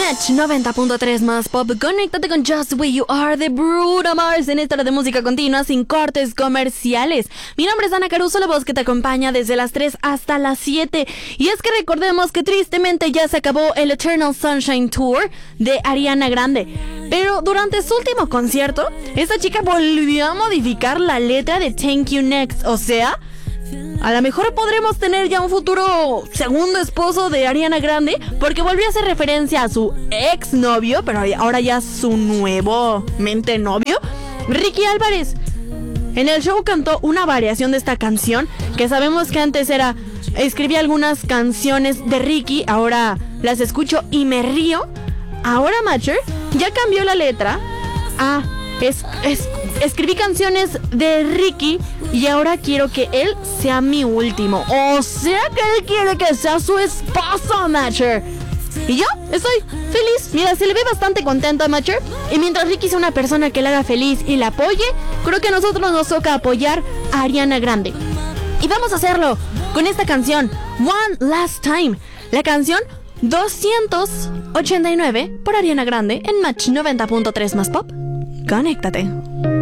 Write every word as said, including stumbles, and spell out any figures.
Match noventa punto tres más pop. Conéctate con Just The Way You Are de Bruno Mars en esta hora de música continua sin cortes comerciales. Mi nombre es Ana Caruso, la voz que te acompaña desde las tres hasta las siete. Y es que recordemos que tristemente ya se acabó el Eternal Sunshine Tour de Ariana Grande. Pero durante su último concierto, esta chica volvió a modificar la letra de Thank You Next. O sea, a lo mejor podremos tener ya un futuro segundo esposo de Ariana Grande, porque volvió a hacer referencia a su ex novio, pero ahora ya su nuevo mente novio, Ricky Álvarez. En el show cantó una variación de esta canción, que sabemos que antes era, escribía algunas canciones de Ricky, ahora las escucho y me río. Ahora Matcher ya cambió la letra a es, es, escribí canciones de Ricky y ahora quiero que él sea mi último. O sea que él quiere que sea su esposo, Matcher. Y yo estoy feliz. Mira, se le ve bastante contento a Matcher. Y mientras Ricky sea una persona que le haga feliz y la apoye, creo que a nosotros nos toca apoyar a Ariana Grande. Y vamos a hacerlo con esta canción, One Last Time. La canción doscientos ochenta y nueve por Ariana Grande en Match noventa punto tres más pop. Conéctate.